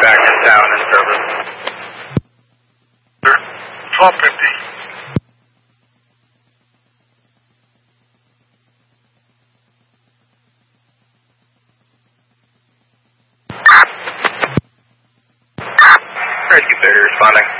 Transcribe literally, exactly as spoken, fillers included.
back in town in service. twelve fifty. Rescue Theater responding.